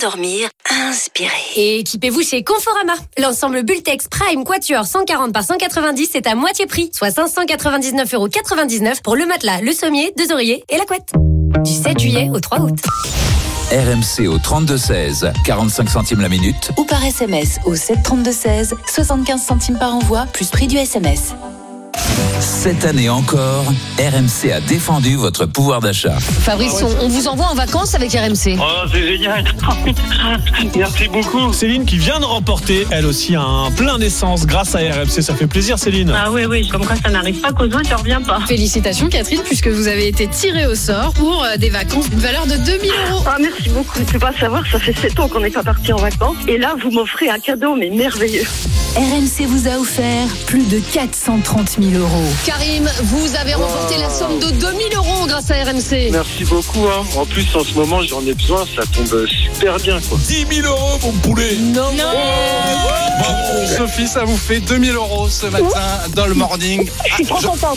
dormir inspiré. Et équipez-vous chez Conforama. L'ensemble Bultex Prime Quatuor 140 par 190 est à moitié prix, soit 599,99€ pour le matelas, le sommier, 2 oreillers et la couette. Du 7 juillet au 3 août. RMC au 32-16, 45 centimes la minute. Ou par SMS au 732-16, 75 centimes par envoi, plus prix du SMS. Cette année encore, RMC a défendu votre pouvoir d'achat. Fabrice, on vous envoie en vacances avec RMC. Oh, c'est génial. Merci beaucoup. Céline qui vient de remporter, elle aussi, un plein d'essence grâce à RMC. Ça fait plaisir, Céline. Ah oui, comme quoi ça n'arrive pas qu'aux autres, ça revient pas. Félicitations, Catherine, puisque vous avez été tirée au sort pour des vacances d'une valeur de 2 000 €. Ah, merci beaucoup. Je peux pas savoir, ça fait 7 ans qu'on n'est pas parti en vacances. Et là, vous m'offrez un cadeau, mais merveilleux. RMC vous a offert plus de 430 000 €. Karim, vous avez remporté la somme de 2 000 € grâce à RMC. Merci beaucoup. En plus, en ce moment, j'en ai besoin. Ça tombe super bien, quoi. 10 000 €, mon poulet. Non. Bravo, Sophie, ça vous fait 2 000 € ce matin dans le morning. Je suis trop contente.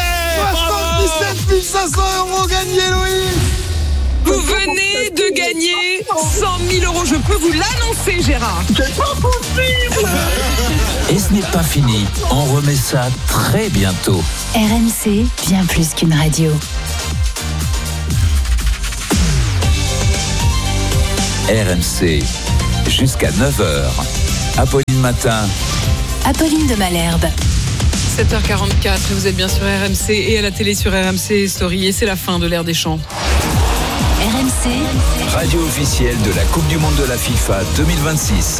77 500 € gagnés, Loïc. Vous venez de gagner 100 000 €. Je peux vous l'annoncer, Gérard. C'est pas possible. Et ce n'est pas fini, on remet ça très bientôt. RMC, bien plus qu'une radio. RMC, jusqu'à 9h. Apolline Matin. Apolline de Malherbe. 7h44, vous êtes bien sur RMC et à la télé sur RMC Story. Et c'est la fin de l'ère des chants. RMC, Radio officielle de la Coupe du Monde de la FIFA 2026.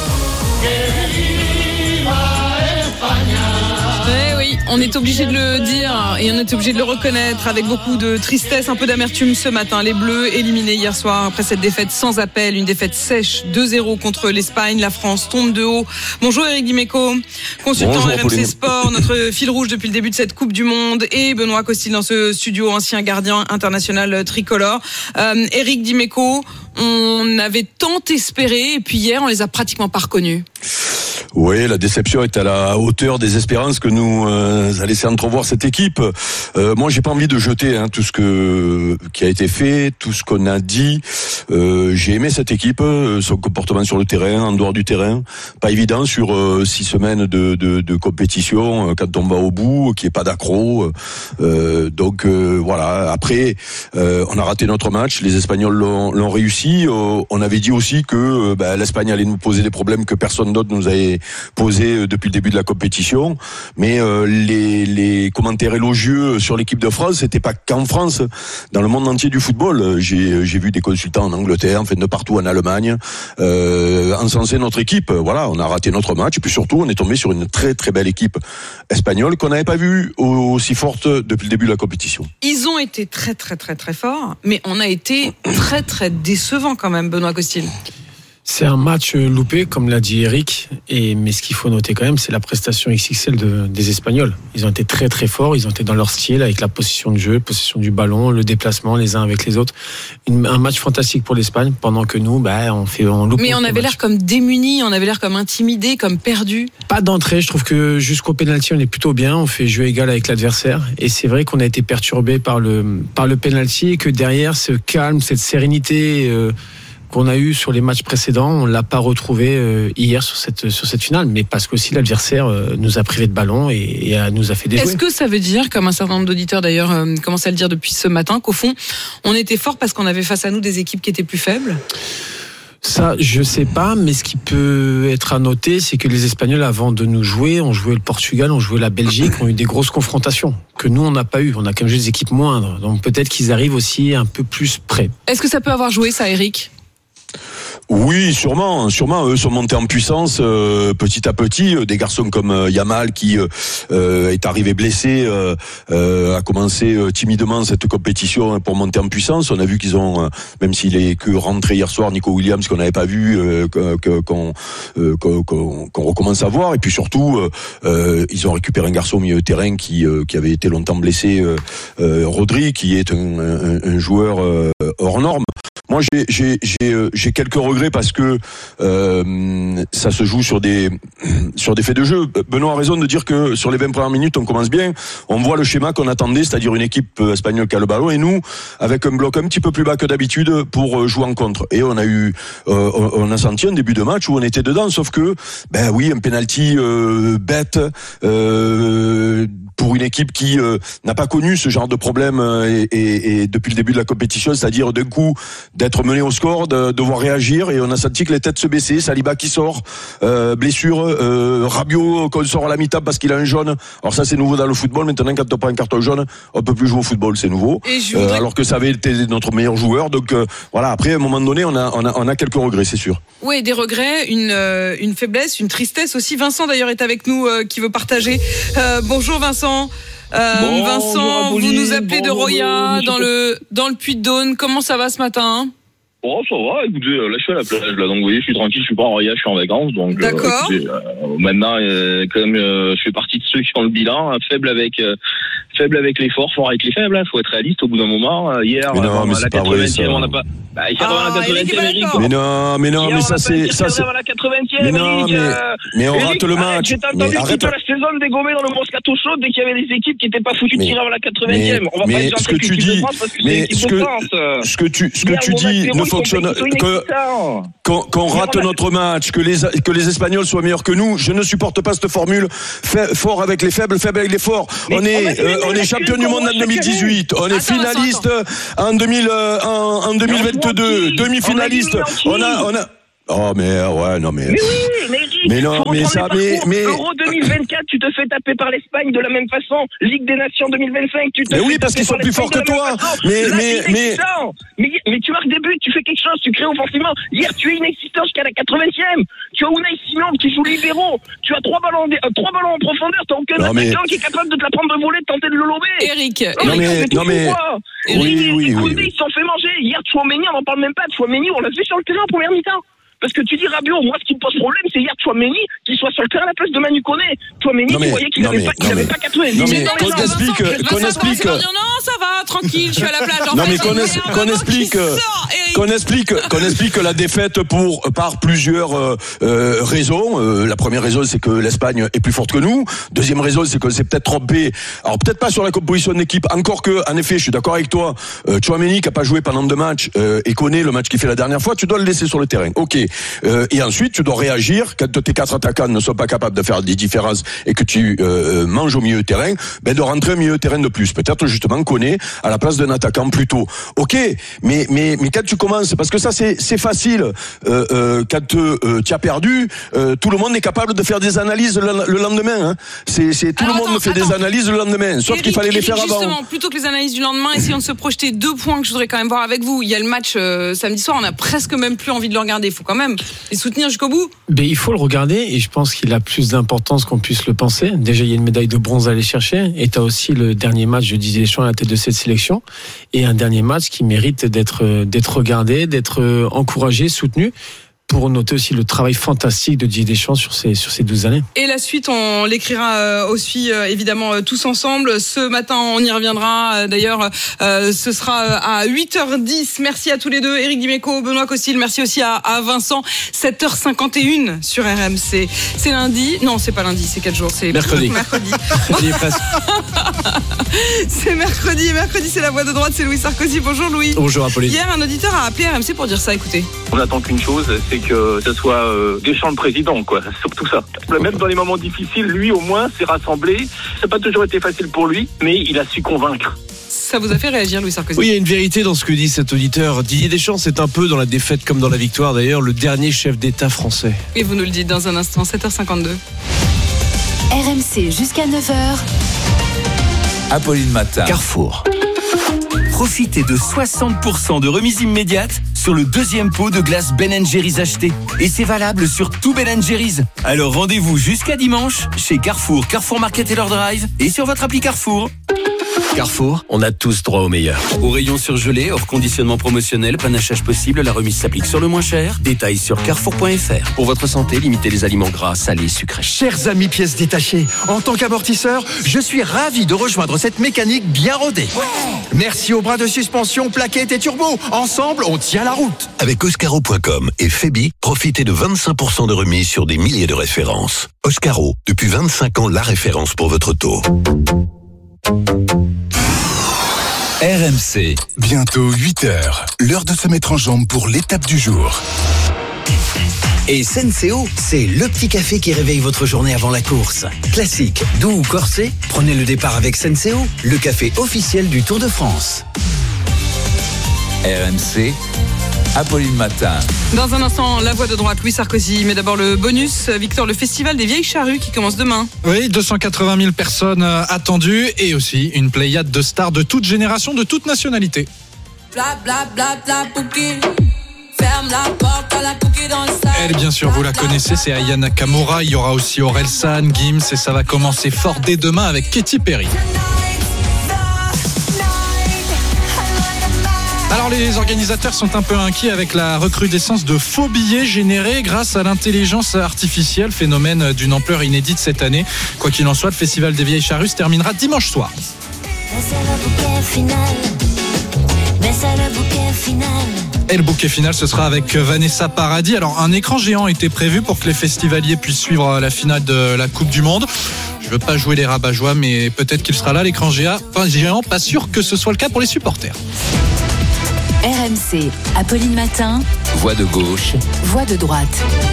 Oui, on est obligé de le dire et on est obligé de le reconnaître avec beaucoup de tristesse, un peu d'amertume ce matin. Les Bleus éliminés hier soir après cette défaite sans appel, une défaite sèche 2-0 contre l'Espagne. La France tombe de haut. Bonjour Éric Dimeco, consultant Bonjour, RMC Pauline. Sport, notre fil rouge depuis le début de cette Coupe du Monde, et Benoît Costil dans ce studio, ancien gardien international tricolore. Éric Dimeco, on avait tant espéré et puis hier on les a pratiquement pas reconnus. Oui, la déception est à la hauteur des espérances que nous a laissé entrevoir cette équipe. Moi, j'ai pas envie de jeter tout ce qui a été fait, tout ce qu'on a dit. J'ai aimé cette équipe, son comportement sur le terrain, en dehors du terrain. Pas évident sur 6 semaines de compétition quand on va au bout, qu'il n'y ait pas d'accro. Donc voilà. Après, on a raté notre match. Les Espagnols l'ont réussi. On avait dit aussi que l'Espagne allait nous poser des problèmes que personne d'autre nous avait posé depuis le début de la compétition, mais les commentaires élogieux sur l'équipe de France, c'était pas qu'en France, dans le monde entier du football. J'ai vu des consultants en Angleterre, enfin de partout en Allemagne, encenser notre équipe. Voilà, on a raté notre match, et puis surtout, on est tombé sur une très très belle équipe espagnole qu'on n'avait pas vue aussi forte depuis le début de la compétition. Ils ont été très très très très forts, mais on a été très très décevants quand même, Benoît Costil. C'est un match loupé, comme l'a dit Eric. Mais ce qu'il faut noter quand même, c'est la prestation XXL des Espagnols. Ils ont été très très forts, ils ont été dans leur style, avec la possession de jeu, possession du ballon, le déplacement les uns avec les autres. Un match fantastique pour l'Espagne, pendant que nous, on loupe. Mais on avait l'air comme démunis, on avait l'air comme intimidés, comme perdus. Pas d'entrée, je trouve que jusqu'au pénalty, on est plutôt bien, on fait jeu égal avec l'adversaire. Et c'est vrai qu'on a été perturbé par le pénalty, et que derrière, ce calme, cette sérénité qu'on a eu sur les matchs précédents, on l'a pas retrouvé hier sur cette finale, mais parce qu'aussi l'adversaire nous a privé de ballon et nous a fait déjouer. Est-ce que ça veut dire, comme un certain nombre d'auditeurs d'ailleurs commencent à le dire depuis ce matin, qu'au fond on était fort parce qu'on avait face à nous des équipes qui étaient plus faibles ? Ça, je sais pas, mais ce qui peut être à noter, c'est que les Espagnols, avant de nous jouer, ont joué le Portugal, ont joué la Belgique, ont eu des grosses confrontations que nous, on n'a pas eu. On a quand même joué des équipes moindres, donc peut-être qu'ils arrivent aussi un peu plus près. Est-ce que ça peut avoir joué ça, Eric ? Oui, sûrement. Eux sont montés en puissance petit à petit. Des garçons comme Yamal qui est arrivé blessé, a commencé timidement cette compétition pour monter en puissance. On a vu qu'ils ont, même s'il est que rentré hier soir, Nico Williams qu'on n'avait pas vu, qu'on recommence à voir. Et puis surtout, ils ont récupéré un garçon au milieu de terrain qui avait été longtemps blessé, Rodri, qui est un joueur hors norme. Moi, j'ai quelques regrets parce que ça se joue sur des faits de jeu. Benoît a raison de dire que sur les 20 premières minutes, on commence bien. On voit le schéma qu'on attendait, c'est-à-dire une équipe espagnole qui a le ballon et nous, avec un bloc un petit peu plus bas que d'habitude pour jouer en contre. Et on a senti un début de match où on était dedans, sauf que, ben oui, un penalty bête pour une équipe qui n'a pas connu ce genre de problème et depuis le début de la compétition, c'est-à-dire d'un coup d'être mené au score, de devoir réagir, et on a senti que les têtes se baissaient. Saliba qui sort, blessure, Rabiot qu'on sort à la mi-temps parce qu'il a un jaune. Alors ça c'est nouveau dans le football. Maintenant quand on prend un carton jaune, on peut plus jouer au football, c'est nouveau. Alors que ça avait été notre meilleur joueur. Donc voilà. Après à un moment donné, on a quelques regrets, c'est sûr. Oui, des regrets, une faiblesse, une tristesse aussi. Vincent d'ailleurs est avec nous, qui veut partager. Bonjour Vincent. Vincent, vous nous appelez de Roya, dans le Puy-de-Dôme. Comment ça va ce matin? Oh, ça va, écoutez, là je suis à la plage, là, donc vous voyez, je suis tranquille, je suis pas en Roya, je suis en vacances, donc d'accord. Maintenant, comme je fais partie de ceux qui ont le bilan, faible avec l'effort, fort avec les faibles, faut être réaliste au bout d'un moment. Hier, mais non, mais à la 80e, on n'a pas... Bah, il à la 80e, Eric. Mais non, mais ça c'est... À la 80e, mais on rate le match. J'ai entendu toute la saison dégommer dans le Moscato Show dès qu'il y avait des équipes qui n'étaient pas foutues de tirer à la 80e. On va pas être ce que tu dis, mais ce que tu dis ne fonctionne qu'on rate notre match, que les Espagnols soient meilleurs que nous. Je ne supporte pas cette formule. Fort avec les faibles, faible avec les forts. On est champion du monde en 2018. On est finaliste en 2022. Demi-finaliste. On a. Oh mais ouais, non mais. Mais non, mais ça, mais. Euro 2024, tu te fais taper par l'Espagne de la même façon. Ligue des Nations 2025, tu te fais taper. Mais oui, parce qu'ils sont plus forts que toi. Mais tu marques des buts, tu fais quelque chose, tu crées offensivement. Hier, tu es inexistant jusqu'à la 80e. Tu as Unai Simon qui joue libéraux. Tu as 3 ballons en profondeur. T'as aucun attaquant qui est capable de te la prendre de voler, de tenter de le lober. Eric. Oui. Ils se sont fait manger. Hier, Tchouaméni, on n'en parle même pas. Tchouaméni, on l'a vu sur le terrain en première mi-temps. Parce que tu dis Rabiot, moi ce qui me pose problème, c'est hier Tchouaméni qui soit sur le terrain à la place de Manu Koné. Tchouaméni, tu voyais qu'il n'avait pas 90. Non mais qu'on explique. Non, ça va, tranquille, je suis à la plage. Non mais qu'on explique la défaite par plusieurs raisons. La première raison, c'est que l'Espagne est plus forte que nous. Deuxième raison, c'est qu'on s'est peut-être trompé. Alors peut-être pas sur la composition de l'équipe. Encore que, en effet, je suis d'accord avec toi. Tchouaméni qui a pas joué pendant 2 matchs et connaît le match qu'il fait la dernière fois, tu dois le laisser sur le terrain. Ok. Et ensuite, tu dois réagir quand tes 4 attaquants ne sont pas capables de faire des différences et que tu manges au milieu de terrain, de rentrer au milieu de terrain de plus. Peut-être justement Koné à la place d'un attaquant plus tôt. Ok. Mais quand tu commences, parce que ça c'est facile. Quand tu as perdu, tout le monde est capable de faire des analyses le lendemain. Hein. C'est tout le monde fait des analyses le lendemain. Sauf qu'il fallait les faire avant. Justement, plutôt que les analyses du lendemain, essayons de se projeter 2 points que je voudrais quand même voir avec vous. Il y a le match samedi soir, on a presque même plus envie de le regarder. Il faut quand même les soutenir jusqu'au bout. Mais il faut le regarder et je pense qu'il a plus d'importance qu'on puisse le penser. Déjà, il y a une médaille de bronze à aller chercher et tu as aussi le dernier match de Didier Deschamps à la tête de cette sélection et un dernier match qui mérite d'être regardé, d'être encouragé, soutenu. Pour noter aussi le travail fantastique de Didier Deschamps sur ces 12 années. Et la suite, on l'écrira aussi évidemment tous ensemble. Ce matin, on y reviendra. D'ailleurs, ce sera à 8h10. Merci à tous les deux, Éric Dimeco, Benoît Costil. Merci aussi à Vincent. 7h51 sur RMC. C'est lundi. Non, c'est pas lundi, c'est 4 jours. C'est mercredi. C'est mercredi. Mercredi, c'est la voix de droite, c'est Louis Sarkozy. Bonjour Louis. Bonjour Apolline. Hier, un auditeur a appelé RMC pour dire ça. Écoutez. On attend qu'une chose, c'est que ce soit Deschamps le président, quoi. Surtout ça. Même dans les moments difficiles, lui au moins s'est rassemblé. Ça n'a pas toujours été facile pour lui, mais il a su convaincre. Ça vous a fait réagir, Louis Sarkozy? Oui, il y a une vérité dans ce que dit cet auditeur. Didier Deschamps, c'est un peu dans la défaite comme dans la victoire d'ailleurs, le dernier chef d'État français. Et vous nous le dites dans un instant, 7h52. RMC jusqu'à 9h. Apolline Matin. Carrefour. Profitez de 60% de remise immédiate sur le 2e pot de glace Ben & Jerry's acheté. Et c'est valable sur tout Ben & Jerry's. Alors rendez-vous jusqu'à dimanche chez Carrefour, Carrefour Market et leur Drive et sur votre appli Carrefour. Carrefour, on a tous droit au meilleur. Au rayon surgelé, hors conditionnement promotionnel, panachage possible, la remise s'applique sur le moins cher. Détails sur carrefour.fr. Pour votre santé, limitez les aliments gras, salés, sucrés. Chers amis pièces détachées, en tant qu'amortisseur, je suis ravi de rejoindre cette mécanique bien rodée. Merci aux bras de suspension, plaquettes et turbo. Ensemble, on tient la route. Avec Oscaro.com et Febi, profitez de 25% de remise sur des milliers de références. Oscaro, depuis 25 ans, la référence pour votre taux. RMC. Bientôt 8h. L'heure de se mettre en jambe pour l'étape du jour. Et Senseo, c'est le petit café qui réveille votre journée avant la course. Classique, doux ou corsé, prenez le départ avec Senseo, le café officiel du Tour de France. RMC, Apolline Matin. Dans un instant, la voix de droite, Louis Sarkozy. Mais d'abord le bonus, Victor, le festival des vieilles charrues qui commence demain. Oui, 280 000 personnes attendues et aussi une pléiade de stars de toute génération, de toute nationalité. Bla bla bla bla bouquet. Ferme la porte à la cookie dans le sac. Elle, bien sûr, vous la connaissez, c'est Aya Nakamura. Il y aura aussi Orelsan, Gims et ça va commencer fort dès demain avec Katy Perry. Alors les organisateurs sont un peu inquiets avec la recrudescence de faux billets générés grâce à l'intelligence artificielle, phénomène d'une ampleur inédite cette année. Quoi qu'il en soit, le festival des vieilles charrues se terminera dimanche soir. Et le bouquet final, ce sera avec Vanessa Paradis. Alors un écran géant était prévu pour que les festivaliers puissent suivre la finale de la Coupe du Monde. Je veux pas jouer les rabat-joie, mais peut-être qu'il sera là, l'écran géant. Pas sûr que ce soit le cas pour les supporters. RMC, Apolline Matin. Voix de gauche. Voix de droite.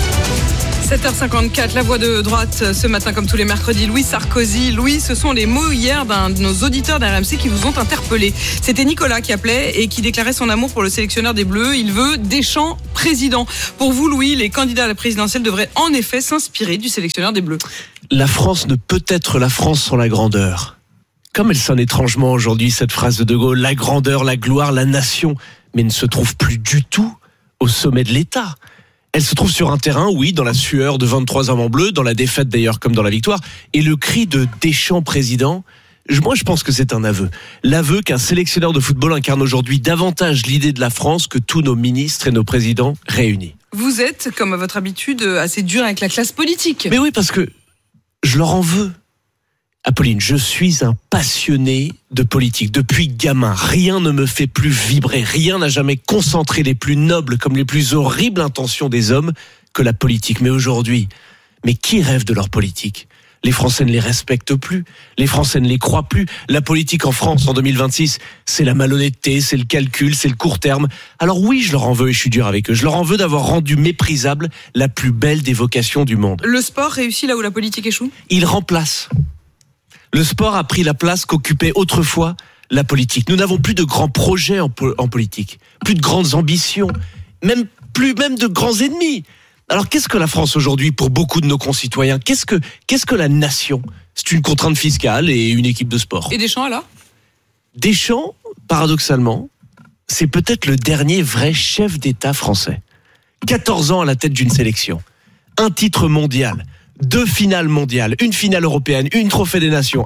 7h54, la voix de droite ce matin comme tous les mercredis, Louis Sarkozy. Louis, ce sont les mots hier d'un de nos auditeurs d'RMC qui vous ont interpellé. C'était Nicolas qui appelait et qui déclarait son amour pour le sélectionneur des Bleus. Il veut Deschamps président. Pour vous, Louis, les candidats à la présidentielle devraient en effet s'inspirer du sélectionneur des Bleus. La France ne peut être la France sans la grandeur. Comme elle sonne étrangement aujourd'hui, cette phrase de De Gaulle, la grandeur, la gloire, la nation, mais ne se trouve plus du tout au sommet de l'État. Elle se trouve sur un terrain, oui, dans la sueur de 23 amants bleus, dans la défaite d'ailleurs comme dans la victoire, et le cri de Deschamps président, moi je pense que c'est un aveu. L'aveu qu'un sélectionneur de football incarne aujourd'hui davantage l'idée de la France que tous nos ministres et nos présidents réunis. Vous êtes, comme à votre habitude, assez dur avec la classe politique. Mais oui, parce que je leur en veux. Apolline, je suis un passionné de politique. Depuis gamin, rien ne me fait plus vibrer. Rien n'a jamais concentré les plus nobles comme les plus horribles intentions des hommes que la politique. Mais aujourd'hui, qui rêve de leur politique ? Les Français ne les respectent plus. Les Français ne les croient plus. La politique en France, en 2026, c'est la malhonnêteté, c'est le calcul, c'est le court terme. Alors oui, je leur en veux et je suis dur avec eux. Je leur en veux d'avoir rendu méprisable la plus belle des vocations du monde. Le sport réussit là où la politique échoue ? Il remplace. Le sport a pris la place qu'occupait autrefois la politique. Nous n'avons plus de grands projets en politique, plus de grandes ambitions, plus de grands ennemis. Alors qu'est-ce que la France aujourd'hui pour beaucoup de nos concitoyens ? Qu'est-ce que la nation ? C'est une contrainte fiscale et une équipe de sport. Et Deschamps alors ? Deschamps, paradoxalement, c'est peut-être le dernier vrai chef d'État français. 14 ans à la tête d'une sélection, un titre mondial. 2 finales mondiales, une finale européenne, un trophée des nations,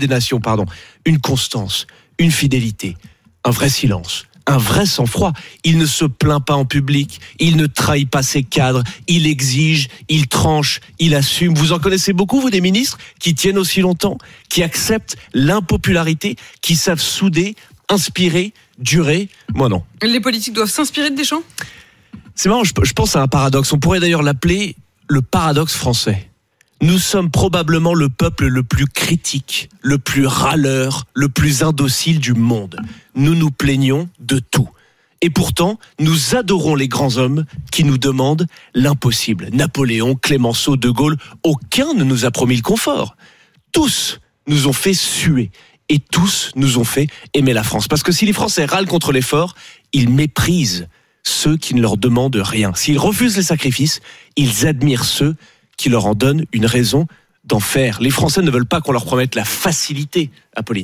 une constance, une fidélité, un vrai silence, un vrai sang-froid. Il ne se plaint pas en public, il ne trahit pas ses cadres, il exige, il tranche, il assume. Vous en connaissez beaucoup, vous, des ministres qui tiennent aussi longtemps, qui acceptent l'impopularité, qui savent souder, inspirer, durer. Moi non. Les politiques doivent s'inspirer de Deschamps ? C'est marrant, je pense à un paradoxe. On pourrait d'ailleurs l'appeler le paradoxe français. Nous sommes probablement le peuple le plus critique, le plus râleur, le plus indocile du monde. Nous nous plaignons de tout. Et pourtant, nous adorons les grands hommes qui nous demandent l'impossible. Napoléon, Clémenceau, De Gaulle, aucun ne nous a promis le confort. Tous nous ont fait suer. Et tous nous ont fait aimer la France. Parce que si les Français râlent contre l'effort, ils méprisent ceux qui ne leur demandent rien. S'ils refusent les sacrifices, ils admirent ceux qui leur en donnent une raison d'en faire. Les Français ne veulent pas qu'on leur promette la facilité, Apolline.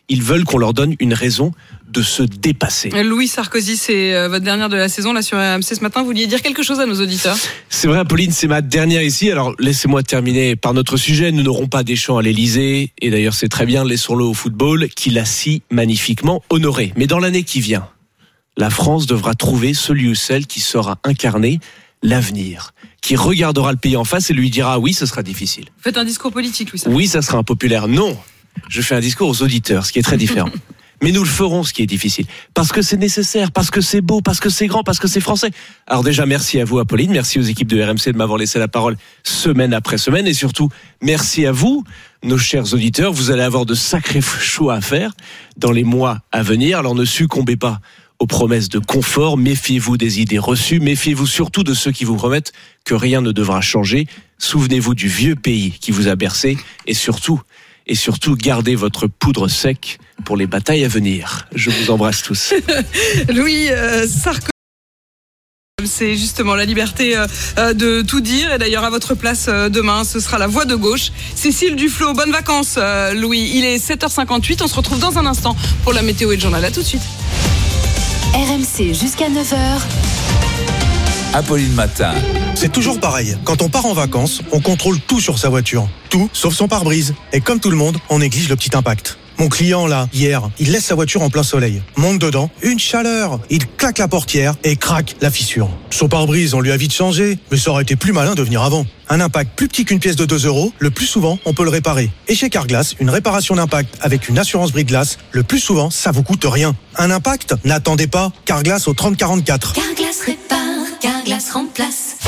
Ils veulent qu'on leur donne une raison de se dépasser. Louis Sarkozy, c'est votre dernière de la saison là sur RMC ce matin. Vous vouliez dire quelque chose à nos auditeurs? C'est vrai, Apolline, c'est ma dernière ici. Alors laissez-moi terminer par notre sujet. Nous n'aurons pas Deschamps à l'Elysée. Et d'ailleurs, c'est très bien, laissons-le au football, qui l'a si magnifiquement honoré. Mais dans l'année qui vient, la France devra trouver celui ou celle qui saura incarner l'avenir, qui regardera le pays en face et lui dira oui, ce sera difficile. Faites un discours politique, Louis Sarkozy. Oui, ça sera impopulaire. Non, je fais un discours aux auditeurs, ce qui est très différent. Mais nous le ferons, ce qui est difficile. Parce que c'est nécessaire, parce que c'est beau, parce que c'est grand, parce que c'est français. Alors déjà, merci à vous, Apolline. Merci aux équipes de RMC de m'avoir laissé la parole semaine après semaine. Et surtout, merci à vous, nos chers auditeurs. Vous allez avoir de sacrés choix à faire dans les mois à venir. Alors ne succombez pas aux promesses de confort. Méfiez-vous des idées reçues. Méfiez-vous surtout de ceux qui vous promettent que rien ne devra changer. Souvenez-vous du vieux pays qui vous a bercé. Et surtout, gardez votre poudre sec pour les batailles à venir. Je vous embrasse tous. Louis Sarkozy. C'est justement la liberté de tout dire. Et d'ailleurs, à votre place demain, ce sera la voix de gauche. Cécile Duflot, bonnes vacances, Louis. Il est 7h58. On se retrouve dans un instant pour la météo et le journal. À tout de suite. RMC jusqu'à 9h. Apolline Matin. C'est toujours pareil. Quand on part en vacances, on contrôle tout sur sa voiture. Tout, sauf son pare-brise. Et comme tout le monde, on néglige le petit impact. Mon client, là, hier, il laisse sa voiture en plein soleil. Monte dedans, une chaleur. Il claque la portière et craque la fissure. Son pare-brise, on lui a vite changé, mais ça aurait été plus malin de venir avant. Un impact plus petit qu'une pièce de 2 €, le plus souvent, on peut le réparer. Et chez Carglass, une réparation d'impact avec une assurance bris-de-glace, le plus souvent, ça vous coûte rien. Un impact? N'attendez pas. Carglass au 3044. Carglass répare, Carglass remplace.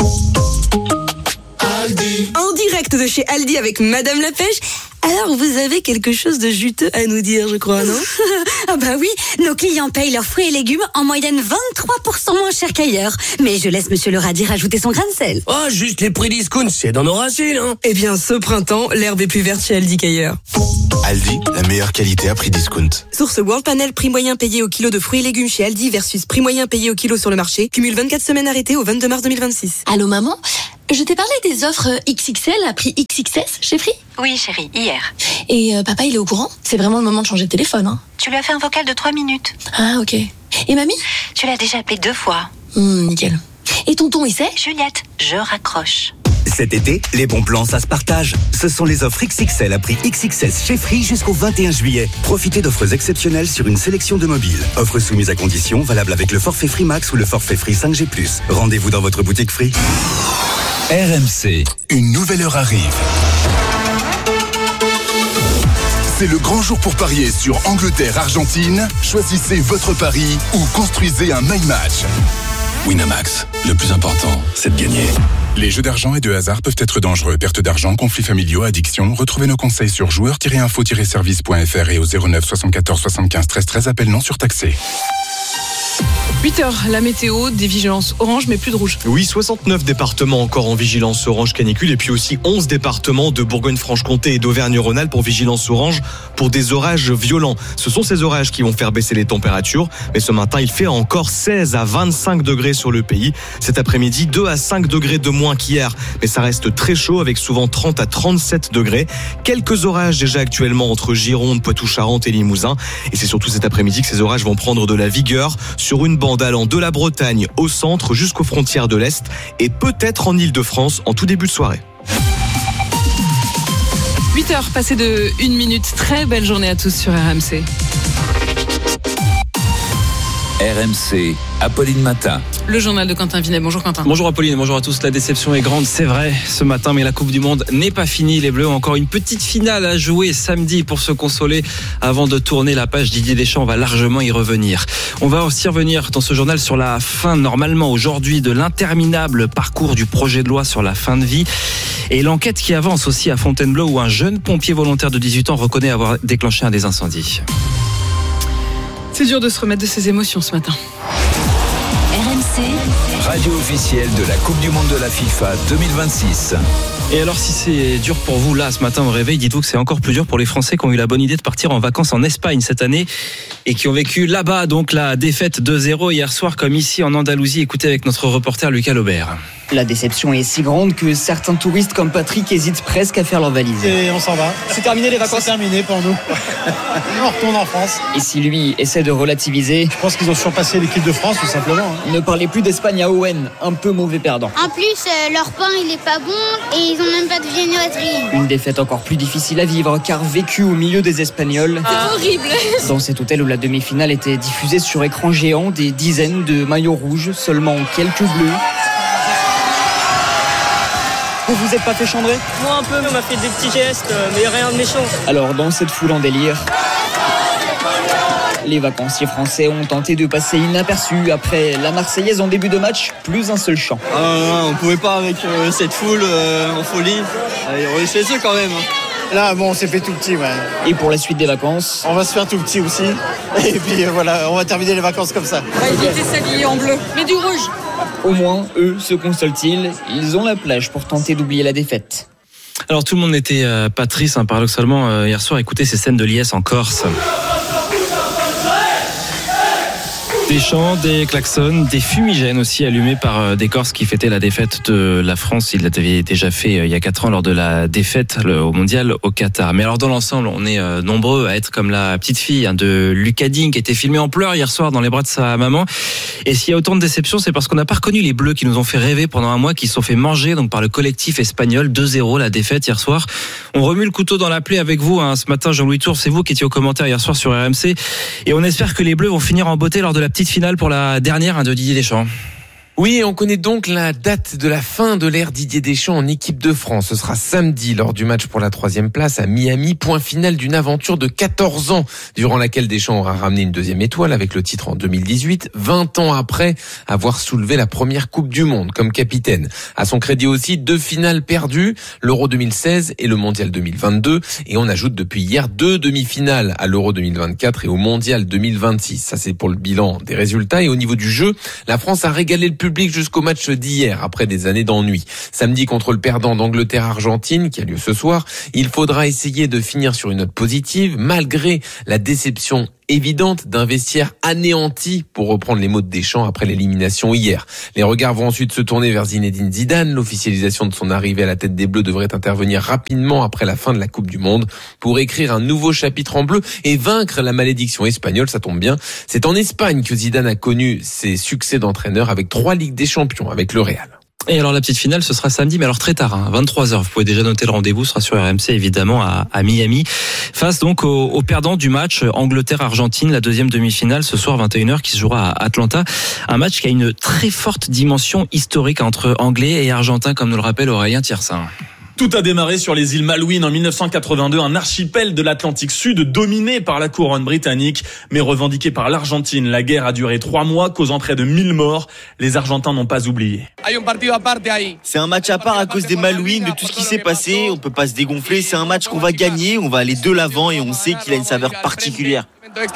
Aldi. En direct de chez Aldi avec Madame la Pêche. Alors, vous avez quelque chose de juteux à nous dire, je crois, non? Ah bah oui, nos clients payent leurs fruits et légumes en moyenne 23% moins cher qu'ailleurs. Mais je laisse Monsieur le radis rajouter son grain de sel. Oh, juste les prix discount, c'est dans nos racines, hein. Eh bien, ce printemps, l'herbe est plus verte chez Aldi qu'ailleurs. Aldi, la meilleure qualité à prix discount. Source World Panel, prix moyen payé au kilo de fruits et légumes chez Aldi versus prix moyen payé au kilo sur le marché. Cumule 24 semaines arrêtées au 22 mars 2026. Allô maman, je t'ai parlé des offres XXL à prix XXS chez Free? Oui chérie, hier. Et papa il est au courant? C'est vraiment le moment de changer de téléphone, hein. Tu lui as fait un vocal de 3 minutes. Ah ok. Et mamie? Tu l'as déjà appelé 2 fois. Nickel. Et tonton il sait? Juliette, je raccroche. Cet été, les bons plans, ça se partage. Ce sont les offres XXL à prix XXS chez Free jusqu'au 21 juillet. Profitez d'offres exceptionnelles sur une sélection de mobiles. Offres soumises à conditions, valables avec le forfait Free Max ou le forfait Free 5G+. Rendez-vous dans votre boutique Free. RMC. Une nouvelle heure arrive. C'est le grand jour pour parier sur Angleterre-Argentine. Choisissez votre pari ou construisez un my match. Winamax, le plus important, c'est de gagner. Les jeux d'argent et de hasard peuvent être dangereux. Perte d'argent, conflits familiaux, addiction. Retrouvez nos conseils sur joueurs-info-service.fr et au 09 74 75 13 13. Appel non surtaxé. 8h, la météo, des vigilances orange mais plus de rouge. Oui, 69 départements encore en vigilance orange canicule et puis aussi 11 départements de Bourgogne-Franche-Comté et d'Auvergne-Rhône-Alpes pour vigilance orange pour des orages violents. Ce sont ces orages qui vont faire baisser les températures, mais ce matin il fait encore 16 à 25 degrés sur le pays. Cet après-midi, 2 à 5 degrés de moins qu'hier, mais ça reste très chaud avec souvent 30 à 37 degrés. Quelques orages déjà actuellement entre Gironde, Poitou-Charentes et Limousin, et c'est surtout cet après-midi que ces orages vont prendre de la vigueur sur une bande allant de la Bretagne au centre jusqu'aux frontières de l'Est et peut-être en Île-de-France en tout début de soirée. 8h passées de 1 minute. Très belle journée à tous sur RMC. RMC, Apolline Matin. Le journal de Quentin Vinet. Bonjour Quentin. Bonjour Apolline, bonjour à tous. La déception est grande, c'est vrai, ce matin, mais la Coupe du Monde n'est pas finie. Les Bleus ont encore une petite finale à jouer samedi pour se consoler avant de tourner la page. Didier Deschamps va largement y revenir. On va aussi revenir dans ce journal sur la fin, normalement aujourd'hui, de l'interminable parcours du projet de loi sur la fin de vie. Et l'enquête qui avance aussi à Fontainebleau où un jeune pompier volontaire de 18 ans reconnaît avoir déclenché un des incendies. C'est dur de se remettre de ses émotions ce matin. RMC, Radio officielle de la Coupe du Monde de la FIFA 2026. Et alors si c'est dur pour vous là ce matin au réveil, dites-vous que c'est encore plus dur pour les Français qui ont eu la bonne idée de partir en vacances en Espagne cette année et qui ont vécu là-bas donc la défaite 2-0 hier soir comme ici en Andalousie. Écoutez avec notre reporter Lucas Laubert. La déception est si grande que certains touristes comme Patrick hésitent presque à faire leur valise. Et on s'en va. C'est terminé les vacances. C'est terminé pour nous. On retourne en France. Et si lui essaie de relativiser, je pense qu'ils ont surpassé l'équipe de France tout simplement. Ne parlez plus d'Espagne à Owen, un peu mauvais perdant. En plus, leur pain il est pas bon et ils ont même pas de viennoiserie. Une défaite encore plus difficile à vivre car vécue au milieu des Espagnols. C'est horrible. Dans cet hôtel où la demi-finale était diffusée sur écran géant, des dizaines de maillots rouges, seulement quelques bleus. Vous vous êtes pas fait chambrer ? Moi un peu, on m'a fait des petits gestes, mais rien de méchant. Alors dans cette foule en délire, les vacanciers français ont tenté de passer inaperçus après la Marseillaise en début de match, plus un seul chant. On pouvait pas avec cette foule en folie. On est chez eux quand même. Là, bon, on s'est fait tout petit, ouais. Et pour la suite des vacances, on va se faire tout petit aussi. Et puis voilà, on va terminer les vacances comme ça. On va éviter s'habiller en bleu, mais du rouge. Au moins, eux, se consolent-ils, ils ont la plage pour tenter d'oublier la défaite. Alors tout le monde n'était pas triste, paradoxalement, hier soir. Écoutez ces scènes de liesse en Corse. Des chants, des klaxons, des fumigènes aussi allumés par des Corses qui fêtaient la défaite de la France. Il l'avait déjà fait il y a 4 ans lors de la défaite au mondial au Qatar. Mais alors dans l'ensemble, on est nombreux à être comme la petite fille de Lucas Digne qui était filmée en pleurs hier soir dans les bras de sa maman. Et s'il y a autant de déceptions, c'est parce qu'on n'a pas reconnu les Bleus qui nous ont fait rêver pendant un mois, qui se sont fait manger donc par le collectif espagnol. 2-0 la défaite hier soir. On remue le couteau dans la plaie avec vous ce matin, Jean-Louis Tour. C'est vous qui étiez aux commentaires hier soir sur RMC. Et on espère que les Bleus vont finir en beauté lors de la petite finale pour la dernière de Didier Deschamps. Oui, on connaît donc la date de la fin de l'ère Didier Deschamps en équipe de France. Ce sera samedi lors du match pour la 3e place à Miami. Point final d'une aventure de 14 ans durant laquelle Deschamps aura ramené une 2e étoile avec le titre en 2018, 20 ans après avoir soulevé la première Coupe du Monde comme capitaine. À son crédit aussi, 2 finales perdues, l'Euro 2016 et le Mondial 2022. Et on ajoute depuis hier 2 demi-finales à l'Euro 2024 et au Mondial 2026. Ça, c'est pour le bilan des résultats. Et au niveau du jeu, la France a régalé le public jusqu'au match d'hier, après des années d'ennui. Samedi contre le perdant d'Angleterre-Argentine, qui a lieu ce soir, il faudra essayer de finir sur une note positive, malgré la déception évidente d'un vestiaire anéanti, pour reprendre les mots de Deschamps après l'élimination hier. Les regards vont ensuite se tourner vers Zinedine Zidane. L'officialisation de son arrivée à la tête des Bleus devrait intervenir rapidement après la fin de la Coupe du Monde pour écrire un nouveau chapitre en bleu et vaincre la malédiction espagnole. Ça tombe bien. C'est en Espagne que Zidane a connu ses succès d'entraîneur avec 3 Ligues des Champions avec le Real. Et alors la petite finale, ce sera samedi, mais alors très tard, 23h. Vous pouvez déjà noter le rendez-vous, ce sera sur RMC évidemment à Miami. Face donc au perdant du match Angleterre-Argentine, la 2e demi-finale ce soir 21h qui se jouera à Atlanta. Un match qui a une très forte dimension historique entre Anglais et Argentins, comme nous le rappelle Aurélien Thiersin. Tout a démarré sur les îles Malouines en 1982, un archipel de l'Atlantique Sud dominé par la couronne britannique, mais revendiqué par l'Argentine. La guerre a duré 3 mois, causant près de 1000 morts. Les Argentins n'ont pas oublié. C'est un match à part à cause des Malouines, de tout ce qui s'est passé. On peut pas se dégonfler. C'est un match qu'on va gagner. On va aller de l'avant et on sait qu'il a une saveur particulière.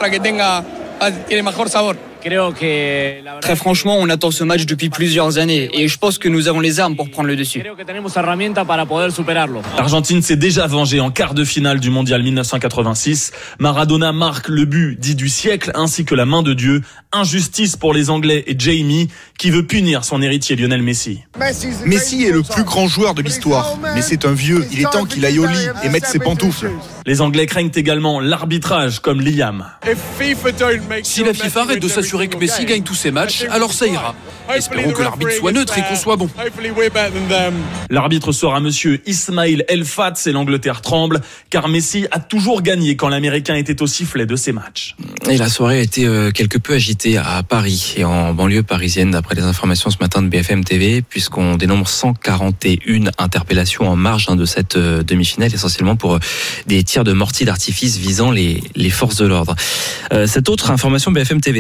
Très franchement, on attend ce match depuis plusieurs années et je pense que nous avons les armes pour prendre le dessus. L'Argentine s'est déjà vengée en quart de finale du Mondial 1986. Maradona marque le but dit du siècle ainsi que la main de Dieu. Injustice pour les Anglais et Jamie qui veut punir son héritier Lionel Messi. Messi est le plus grand joueur de l'histoire, mais c'est un vieux. Il est temps qu'il aille au lit et mette ses pantoufles. Les Anglais craignent également l'arbitrage comme Liam. Si la FIFA arrête de s'assurer que Messi gagne tous ses matchs, alors ça ira. Espérons que l'arbitre soit neutre et qu'on soit bon. L'arbitre sera monsieur Ismail El Fatz et l'Angleterre tremble car Messi a toujours gagné quand l'Américain était au sifflet de ses matchs. Et la soirée a été quelque peu agitée à Paris et en banlieue parisienne d'après les informations ce matin de BFM TV, puisqu'on dénombre 141 interpellations en marge de cette demi-finale, essentiellement pour des tirs de mortier d'artifice visant les forces de l'ordre. Cette autre information BFM TV ce matin,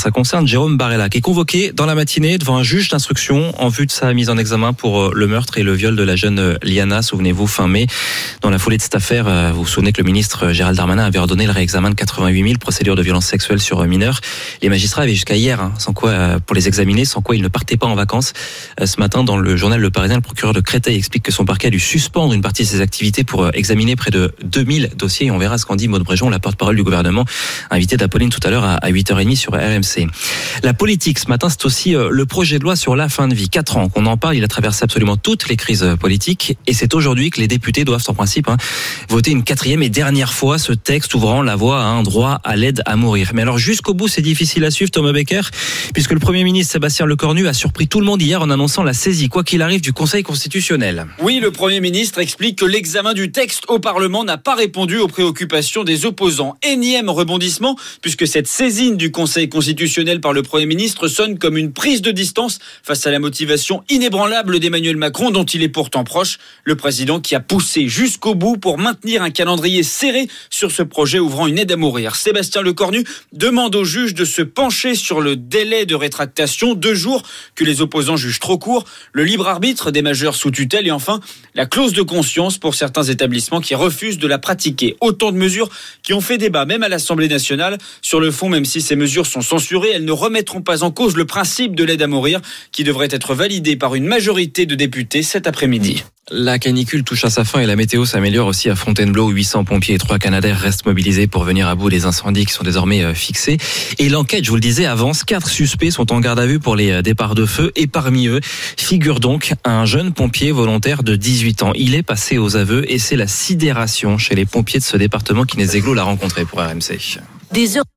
Ça concerne Jérôme Barella, qui est convoqué dans la matinée devant un juge d'instruction en vue de sa mise en examen pour le meurtre et le viol de la jeune Liana, souvenez-vous, fin mai. Dans la foulée de cette affaire, vous vous souvenez que le ministre Gérald Darmanin avait ordonné le réexamen de 88 000 procédures de violences sexuelles sur mineurs. Les magistrats avaient jusqu'à hier, sans quoi, pour les examiner, sans quoi ils ne partaient pas en vacances. Ce matin, dans le journal Le Parisien, le procureur de Créteil explique que son parquet a dû suspendre une partie de ses activités pour examiner près de 2000 dossiers. Et on verra ce qu'en dit Maud Bréjon, la porte-parole du gouvernement, invitée d'Apolline tout à l'heure à 8h30 sur RMC. La politique, ce matin, c'est aussi le projet de loi sur la fin de vie. 4 ans qu'on en parle, il a traversé absolument toutes les crises politiques. Et c'est aujourd'hui que les députés doivent, en principe, voter une 4e et dernière fois ce texte ouvrant la voie à un droit à l'aide à mourir. Mais alors, jusqu'au bout, c'est difficile à suivre, Thomas Becker, puisque le Premier ministre Sébastien Lecornu a surpris tout le monde hier en annonçant la saisie, quoi qu'il arrive, du Conseil constitutionnel. Oui, le Premier ministre explique que l'examen du texte au Parlement n'a pas répondu aux préoccupations des opposants. Énième rebondissement, puisque cette saisine du Conseil constitutionnel par le Premier ministre sonne comme une prise de distance face à la motivation inébranlable d'Emmanuel Macron, dont il est pourtant proche. Le président qui a poussé jusqu'au bout pour maintenir un calendrier serré sur ce projet ouvrant une aide à mourir. Sébastien Lecornu demande au juge de se pencher sur le délai de rétractation, 2 jours que les opposants jugent trop court, le libre arbitre des majeurs sous tutelle et enfin la clause de conscience pour certains établissements qui refusent de la pratiquer. Autant de mesures qui ont fait débat même à l'Assemblée nationale. Sur le fond, même si ces mesures sont censurées, elles ne remettront pas en cause le principe de l'aide à mourir qui devrait être validé par une majorité de députés cet après-midi. La canicule touche à sa fin et la météo s'améliore aussi à Fontainebleau. 800 pompiers et 3 Canadair restent mobilisés pour venir à bout des incendies qui sont désormais fixés. Et l'enquête, je vous le disais, avance. 4 suspects sont en garde à vue pour les départs de feu. Et parmi eux figure donc un jeune pompier volontaire de 18 ans. Il est passé aux aveux et c'est la sidération chez les pompiers de ce département qu'Inès Eglo l'a rencontré pour RMC. Des heures.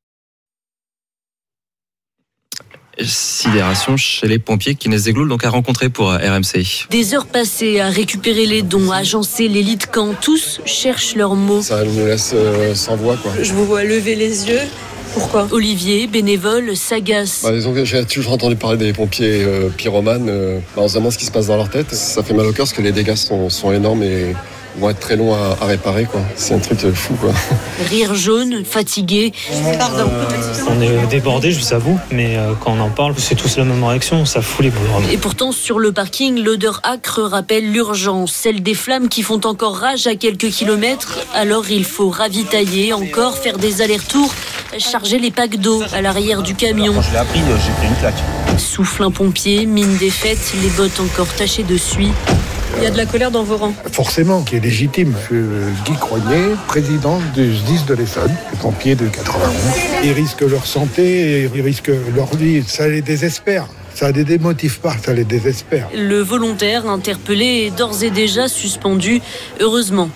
Sidération chez les pompiers qu'Inès Zegloul donc a rencontré pour RMC. Des heures passées à récupérer les dons, à agencer les lits de camp, tous cherchent leurs mots. Ça nous laisse sans voix, quoi. Je vous vois lever les yeux. Pourquoi ? Olivier, bénévole, s'agace. Disons que j'ai toujours entendu parler des pompiers pyromanes. On se demande ce qui se passe dans leur tête. Ça fait mal au cœur parce que les dégâts sont énormes et vont être très longs à réparer, quoi. C'est un truc fou, quoi. Rire jaune, fatigué. Pardon. On est débordés, je vous avoue, mais quand on en parle, c'est tous la même réaction, ça fout les boules. Et pourtant, sur le parking, l'odeur âcre rappelle l'urgence, celle des flammes qui font encore rage à quelques kilomètres. Alors il faut ravitailler, encore faire des allers-retours, charger les packs d'eau à l'arrière du camion. Quand je l'ai appris, j'ai pris une claque. Souffle un pompier, mine défaite, les bottes encore tachées de suie. Il y a de la colère dans vos rangs. Forcément, qui est légitime. Je suis Guy Crognier, président du SDIS de l'Essonne, les pompiers de 91. Ils risquent leur santé, ils risquent leur vie. Ça les désespère. Ça les démotive pas, ça les désespère. Le volontaire interpellé est d'ores et déjà suspendu. Heureusement,